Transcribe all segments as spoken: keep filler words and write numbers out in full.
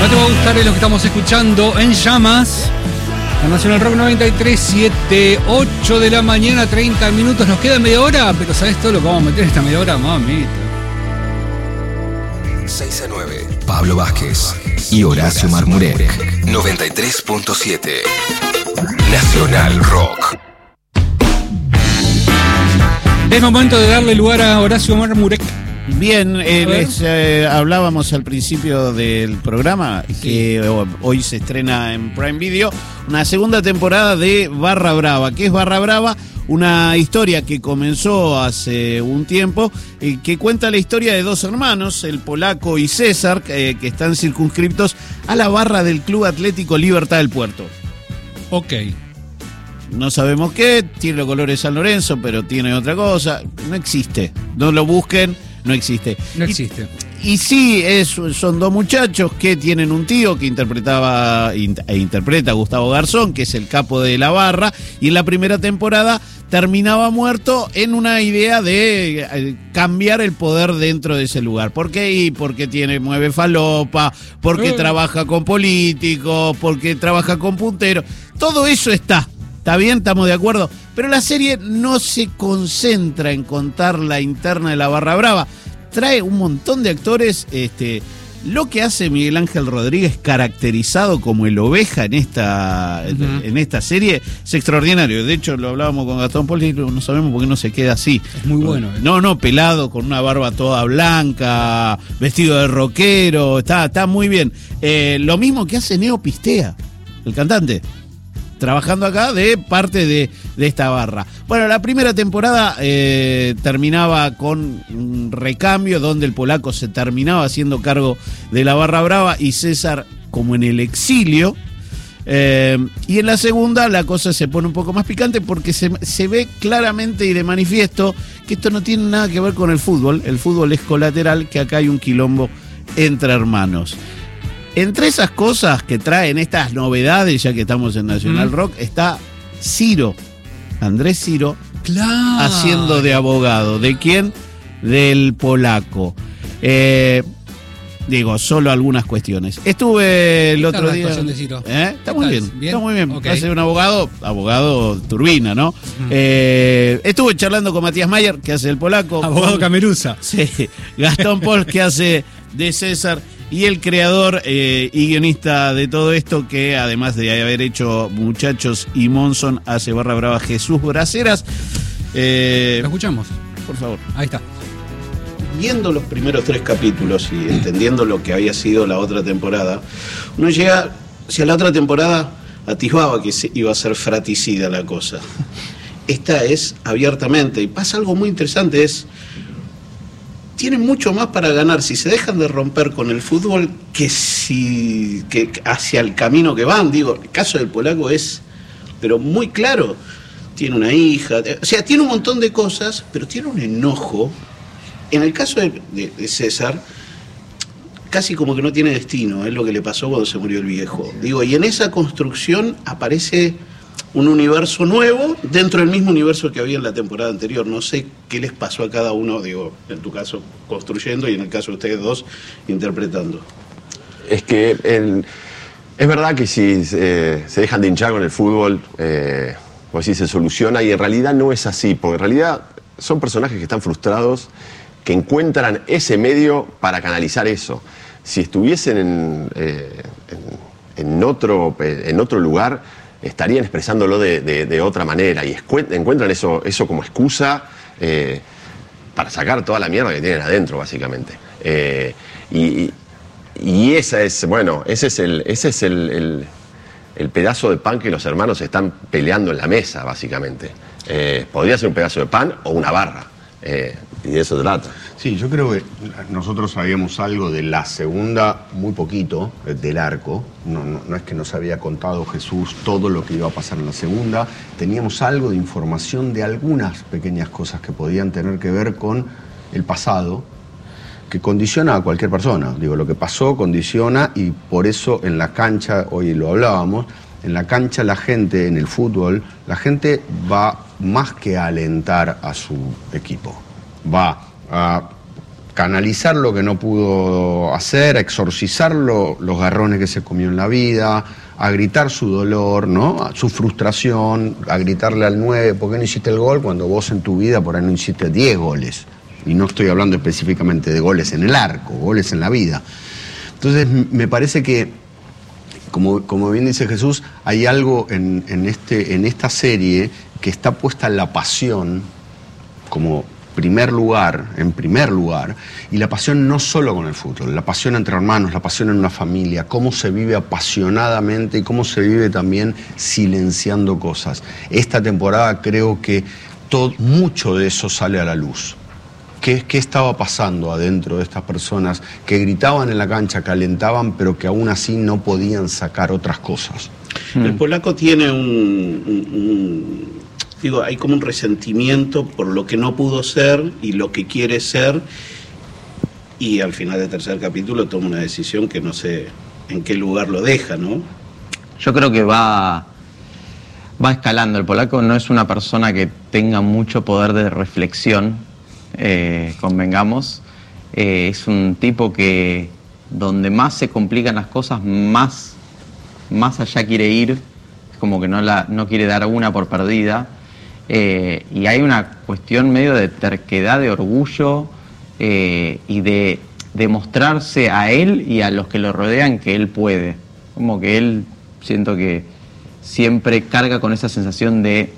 Ahora te va a gustar lo que estamos escuchando en Llamas. La Nacional Rock noventa y tres punto siete, ocho de la mañana, treinta minutos. Nos queda media hora, pero ¿sabes todo lo que vamos a meter esta media hora? Mamita. seis a nueve, Pablo Vázquez y Horacio Marmurek. noventa y tres punto siete, Nacional Rock. Es momento de darle lugar a Horacio Marmurek. Bien, eh, les eh, hablábamos al principio del programa sí. que hoy se estrena en Prime Video una segunda temporada de Barra Brava. ¿Qué es Barra Brava? Una historia que comenzó hace un tiempo, eh, que cuenta la historia de dos hermanos, el Polaco y César, eh, que están circunscriptos a la barra del Club Atlético Libertad del Puerto. Ok. No sabemos qué, tiene los colores San Lorenzo, pero tiene otra cosa. No existe. No lo busquen, no existe. No existe. Y, y sí, es, son dos muchachos que tienen un tío que interpretaba e interpreta a Gustavo Garzón, que es el capo de la barra, y en la primera temporada terminaba muerto en una idea de eh, cambiar el poder dentro de ese lugar. ¿Por qué? Y porque tiene, mueve falopa, porque uh. trabaja con políticos, porque trabaja con punteros. Todo eso está. Está bien, estamos de acuerdo, pero la serie no se concentra en contar la interna de la Barra Brava. Trae un montón de actores. Este, lo que hace Miguel Ángel Rodríguez, caracterizado como el oveja en esta, uh-huh. en esta serie, es extraordinario. De hecho, lo hablábamos con Gastón Paul y no sabemos por qué no se queda así. Es muy bueno. ¿eh? No, no, pelado, con una barba toda blanca, vestido de rockero, está, está muy bien. Eh, lo mismo que hace Neo Pistea, el cantante, trabajando acá de parte de, de esta barra. Bueno, la primera temporada eh, terminaba con un recambio donde el Polaco se terminaba haciendo cargo de la Barra Brava y César como en el exilio. Eh, y en la segunda la cosa se pone un poco más picante porque se, se ve claramente y de manifiesto que esto no tiene nada que ver con el fútbol. El fútbol es colateral, que acá hay un quilombo entre hermanos. Entre esas cosas que traen estas novedades, ya que estamos en Nacional mm. Rock, está Ciro, Andrés Ciro, claro, haciendo de abogado. ¿De quién? Del Polaco. Eh, digo, solo algunas cuestiones. Estuve el otro día. De Ciro? ¿Eh? Está muy bien, bien, está muy bien. Okay. Hace un abogado, abogado turbina, ¿no? Mm. Eh, estuve charlando con Matías Mayer, que hace el Polaco. Abogado con, Cameruza. Sí, Gastón Paul, que hace de César. Y el creador eh, y guionista de todo esto, que además de haber hecho Muchachos y Monzón, hace Barra Brava, Jesús Braceras. Eh, Lo escuchamos. Por favor. Ahí está. Viendo los primeros tres capítulos y entendiendo lo que había sido la otra temporada, uno llega, si a la otra temporada atisbaba que se iba a ser fratricida la cosa. Esta es abiertamente, y pasa algo muy interesante, es... tienen mucho más para ganar si se dejan de romper con el fútbol que si que hacia el camino que van. Digo, el caso del Polaco es, pero muy claro. Tiene una hija, o sea, tiene un montón de cosas, pero tiene un enojo. En el caso de, de, de César, casi como que no tiene destino, es lo que le pasó cuando se murió el viejo. Digo, y en esa construcción aparece un universo nuevo dentro del mismo universo que había en la temporada anterior. No sé qué les pasó a cada uno, digo, en tu caso construyendo y en el caso de ustedes dos interpretando. Es que el, es verdad que si eh, se dejan de hinchar con el fútbol, eh, pues sí se soluciona, y en realidad no es así, porque en realidad son personajes que están frustrados, que encuentran ese medio para canalizar eso. Si estuviesen en, eh, en, en, otro, en otro lugar, estarían expresándolo de, de, de otra manera, y encuentran eso, eso como excusa eh, para sacar toda la mierda que tienen adentro, básicamente. Eh, y, y esa es, bueno, ese es, el, ese es el, el, el pedazo de pan que los hermanos están peleando en la mesa, básicamente. Eh, podría ser un pedazo de pan o una barra, eh, y de eso trata. Sí, yo creo que nosotros sabíamos algo de la segunda, muy poquito, del arco. No, no, no es que nos había contado Jesús todo lo que iba a pasar en la segunda. Teníamos algo de información de algunas pequeñas cosas que podían tener que ver con el pasado, que condiciona a cualquier persona. Digo, lo que pasó condiciona, y por eso en la cancha, hoy lo hablábamos, en la cancha la gente, en el fútbol, la gente va más que a alentar a su equipo. Va a canalizar lo que no pudo hacer, a exorcizar lo, los garrones que se comió en la vida, a gritar su dolor, ¿no? Su frustración, a gritarle al nueve, ¿por qué no hiciste el gol? Cuando vos en tu vida por ahí no hiciste diez goles. Y no estoy hablando específicamente de goles en el arco, goles en la vida. Entonces, me parece que, como, como bien dice Jesús, hay algo en, en, este, en esta serie que está puesta en la pasión como primer lugar, en primer lugar, y la pasión no solo con el fútbol, la pasión entre hermanos, la pasión en una familia, cómo se vive apasionadamente y cómo se vive también silenciando cosas. Esta temporada creo que todo, mucho de eso sale a la luz. ¿Qué, ¿Qué estaba pasando adentro de estas personas que gritaban en la cancha, que alentaban, pero que aún así no podían sacar otras cosas? El polaco tiene un, un, un digo, hay como un resentimiento por lo que no pudo ser y lo que quiere ser, y al final del tercer capítulo toma una decisión que no sé en qué lugar lo deja, ¿no? Yo creo que va, va escalando. El polaco no es una persona que tenga mucho poder de reflexión, eh, convengamos. Eh, es un tipo que donde más se complican las cosas, más, más allá quiere ir, es como que no, la, no quiere dar una por perdida. Eh, y hay una cuestión medio de terquedad, de orgullo eh, y de demostrarse a él y a los que lo rodean que él puede. Como que él, siento que siempre carga con esa sensación de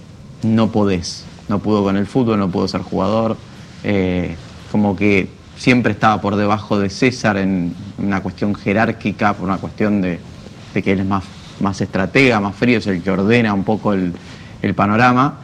no podés, no pudo con el fútbol, no pudo ser jugador, eh, como que siempre estaba por debajo de César en una cuestión jerárquica, por una cuestión de, de que él es más, más estratega, más frío, es el que ordena un poco el el panorama,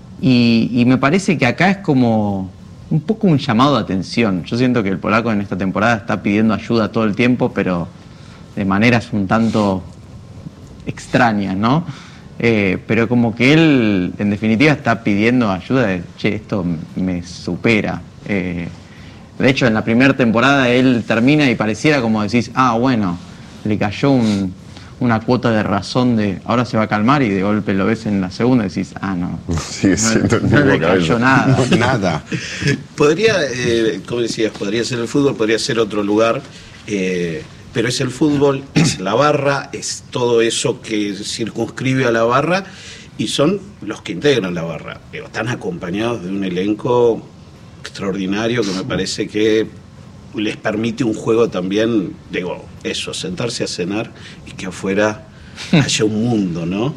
y, y me parece que acá es como un poco un llamado de atención. Yo siento que el polaco en esta temporada está pidiendo ayuda todo el tiempo, pero de maneras un tanto extrañas, ¿no? Eh, pero como que él, en definitiva, está pidiendo ayuda de, che, esto me supera. Eh, de hecho, en la primera temporada él termina y pareciera como decís, ah, bueno, le cayó un... una cuota de razón de ahora se va a calmar, y de golpe lo ves en la segunda y decís, ah, no, Sigue siendo no, no le cayó nada. No, nada. Podría, eh, como decías, podría ser el fútbol, podría ser otro lugar, eh, pero es el fútbol, es la barra, es todo eso que circunscribe a la barra, y son los que integran la barra, pero están acompañados de un elenco extraordinario que me parece que les permite un juego también, digo, eso, sentarse a cenar y que afuera haya un mundo, ¿no?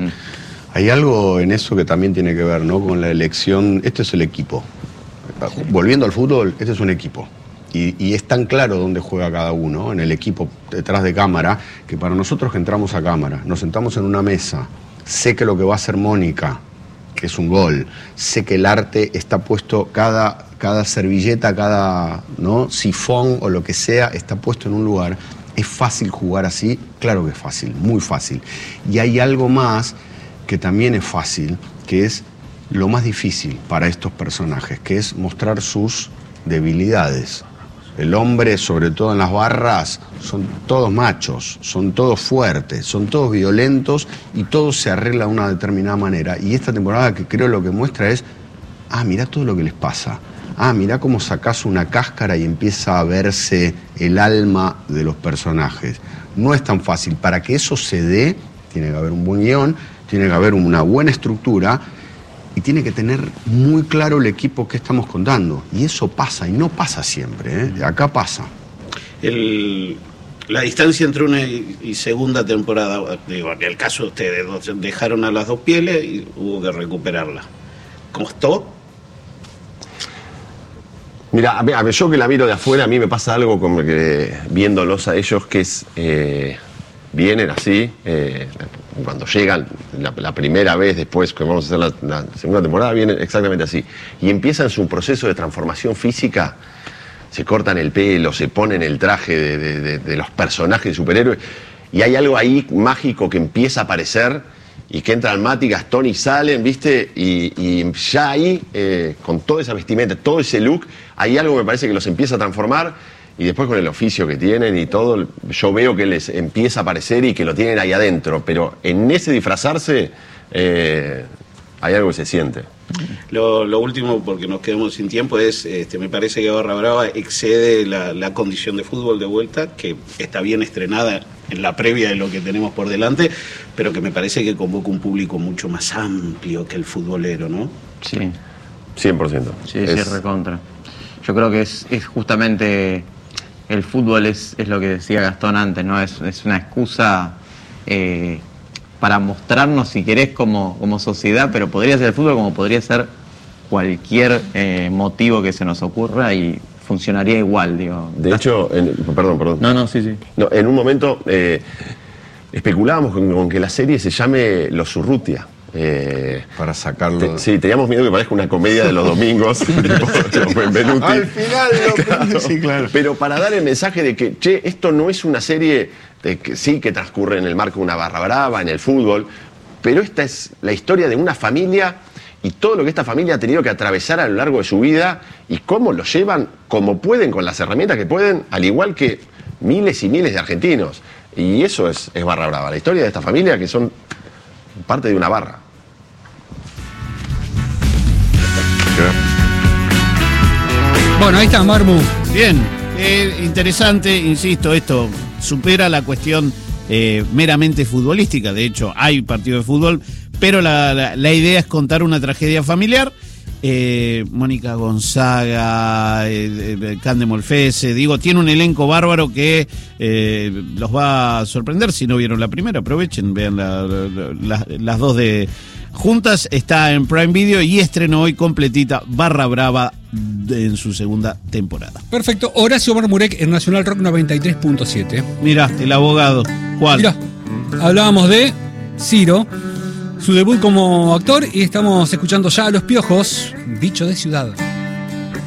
Hay algo en eso que también tiene que ver, ¿no? Con la elección. Este es el equipo. Volviendo al fútbol, este es un equipo. Y, y es tan claro dónde juega cada uno, en el equipo detrás de cámara, que para nosotros que entramos a cámara, nos sentamos en una mesa, sé que lo que va a hacer Mónica, que es un gol, sé que el arte está puesto, cada, cada servilleta, cada, ¿no?, sifón o lo que sea, está puesto en un lugar. ¿Es fácil jugar así? Claro que es fácil, muy fácil. Y hay algo más que también es fácil, que es lo más difícil para estos personajes, que es mostrar sus debilidades. El hombre, sobre todo en las barras, son todos machos, son todos fuertes, son todos violentos, y todo se arregla de una determinada manera. Y esta temporada, que creo lo que muestra es, ah, mirá todo lo que les pasa. Ah, mirá cómo sacás una cáscara y empieza a verse el alma de los personajes. No es tan fácil. Para que eso se dé, tiene que haber un buen guión, tiene que haber una buena estructura, y tiene que tener muy claro el equipo que estamos contando. Y eso pasa, y no pasa siempre, ¿eh? Acá pasa. El, la distancia entre una y, y segunda temporada, digo, en el caso de ustedes, dejaron a las dos pieles y hubo que recuperarla. ¿Costó? Mira, a ver, yo que la miro de afuera, a mí me pasa algo como que viéndolos a ellos, que es, eh, vienen así, eh, cuando llegan la, la primera vez, después que vamos a hacer la, la segunda temporada, vienen exactamente así. Y empiezan su proceso de transformación física, se cortan el pelo, se ponen el traje de, de, de, de los personajes de superhéroes, y hay algo ahí mágico que empieza a aparecer, y que entran Mati, Gastón y salen, ¿viste? Y, y ya ahí, eh, con toda esa vestimenta, todo ese look, hay algo que me parece que los empieza a transformar, y después con el oficio que tienen y todo, yo veo que les empieza a aparecer y que lo tienen ahí adentro, pero en ese disfrazarse eh, hay algo que se siente. Lo, lo último, porque nos quedamos sin tiempo, es, este, me parece que Barra Brava excede la, la condición de fútbol de vuelta, que está bien estrenada en la previa de lo que tenemos por delante, pero que me parece que convoca un público mucho más amplio que el futbolero, ¿no? Sí, cien por ciento. sí, Es- sí, recontra. Yo creo que es, es justamente el fútbol es, es lo que decía Gastón antes, ¿no? Es, es una excusa eh, para mostrarnos, si querés, como, como sociedad, pero podría ser el fútbol como podría ser cualquier eh, motivo que se nos ocurra y funcionaría igual, digo. De hecho, en- perdón, perdón. No, no, sí, sí. No, en un momento eh, especulábamos con, con que la serie se llame Los Urrutia. Eh, Para sacarlo. te- sí, teníamos miedo que parezca una comedia de los domingos. tipo, tipo Benvenuti. Al final lo Claro. sí, claro. Pero para dar el mensaje de que, che, esto no es una serie de que sí que transcurre en el marco de una barra brava, en el fútbol, pero esta es la historia de una familia y todo lo que esta familia ha tenido que atravesar a lo largo de su vida y cómo lo llevan como pueden, con las herramientas que pueden, al igual que miles y miles de argentinos. Y eso es, es barra brava, la historia de esta familia que son parte de una barra. Bueno, ahí está, Marmu. Bien, eh, interesante, insisto, esto supera la cuestión eh, meramente futbolística. De hecho, hay partido de fútbol, pero la, la- la idea es contar una tragedia familiar. Eh, Mónica Gonzaga, eh, eh, Cande Molfese, digo, tiene un elenco bárbaro que eh, los va a sorprender. Si no vieron la primera, aprovechen, vean la- la- la- las dos de juntas. Está en Prime Video y estrenó hoy completita Barra Brava de- en su segunda temporada. Perfecto. Horacio Marmurek en Nacional Rock noventa y tres punto siete. Mira, el abogado. ¿Cuál? Mirá, hablábamos de Ciro, su debut como actor, y estamos escuchando ya a Los Piojos, Bicho de Ciudad.